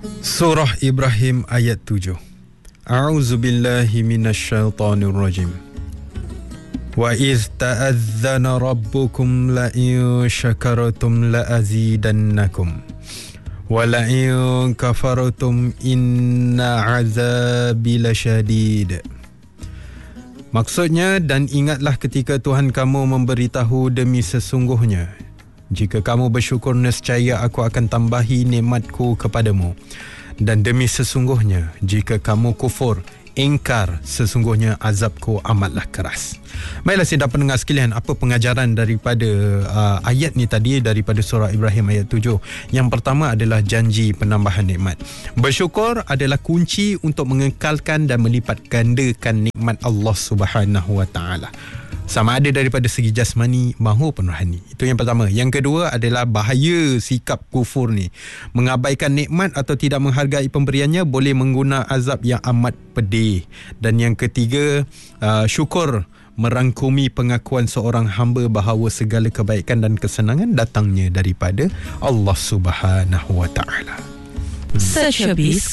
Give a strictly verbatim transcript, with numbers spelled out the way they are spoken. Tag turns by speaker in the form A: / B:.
A: Surah Ibrahim ayat tujuh. A'udzubillahi minasyaitonirrajim. Wa iz ta'adzana rabbukum la in syakartum la azidannakum wa la in kafartum inna azabi lasyadid. Maksudnya, dan ingatlah ketika Tuhan kamu memberitahu demi sesungguhnya, jika kamu bersyukur nescaya aku akan tambahi nikmatku kepadamu, dan demi sesungguhnya jika kamu kufur, ingkar, sesungguhnya azabku amatlah keras. Baiklah sidang pendengar sekalian, apa pengajaran daripada uh, ayat ni tadi, daripada surah Ibrahim ayat tujuh? Yang pertama adalah janji penambahan nikmat. Bersyukur adalah kunci untuk mengekalkan dan melipat gandakan nikmat Allah Subhanahu Wa Taala, sama ada daripada segi jasmani maupun rohani. Itu yang pertama. Yang kedua adalah bahaya sikap kufur ni. Mengabaikan nikmat atau tidak menghargai pemberiannya boleh mengguna azab yang amat pedih. Dan yang ketiga, uh, syukur merangkumi pengakuan seorang hamba bahawa segala kebaikan dan kesenangan datangnya daripada Allah Subhanahu Wa Taala.
B: Search your beast.